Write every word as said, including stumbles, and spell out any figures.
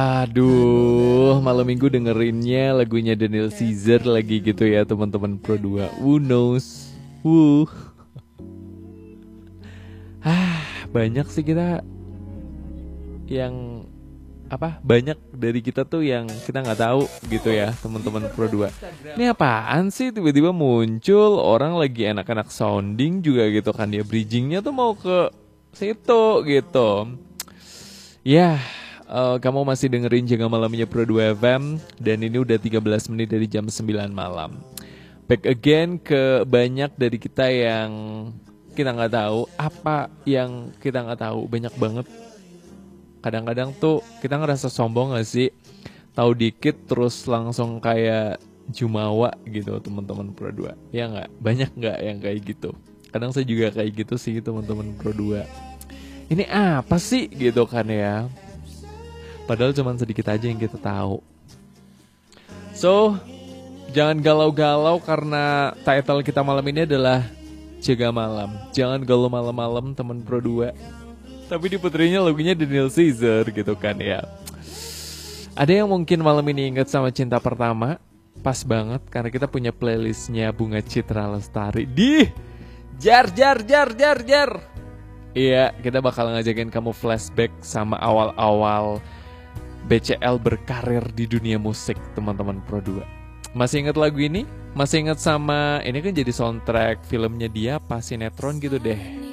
Aduh, malam minggu dengerinnya lagunya Daniel Caesar lagi gitu ya teman-teman Pro dua. Who knows? Woo. Ah, banyak sih kita yang apa? Banyak dari kita tuh yang kita nggak tahu gitu ya teman-teman Pro dua. Ini apaan sih tiba-tiba muncul orang lagi enak-enak sounding juga gitu kan ya, bridgingnya tuh mau ke situ gitu. Ya. Uh, kamu masih dengerin Jaga Malamnya Pro dua F M. Dan ini udah tiga belas menit dari jam sembilan malam. Back again ke banyak dari kita yang kita gak tahu. Apa yang kita gak tahu, banyak banget. Kadang-kadang tuh kita ngerasa sombong gak sih? Tahu dikit terus langsung kayak jumawa gitu teman-teman Pro dua. Ya gak? Banyak gak yang kayak gitu? Kadang saya juga kayak gitu sih teman-teman Pro dua. Ini apa sih gitu kan ya? Padahal cuma sedikit aja yang kita tahu. So, jangan galau-galau karena title kita malam ini adalah Jaga Malam. Jangan galau malam-malam teman Pro dua. Tapi diputerinya lagunya Daniel Caesar gitu kan ya. Ada yang mungkin malam ini ingat sama cinta pertama? Pas banget karena kita punya playlistnya Bunga Citra Lestari. Di jar jar jar jar jar. Iya, kita bakal ngajakin kamu flashback sama awal-awal B C L berkarir di dunia musik teman-teman Pro dua. Masih ingat lagu ini? Masih ingat sama ini kan jadi soundtrack filmnya dia pas sinetron gitu deh.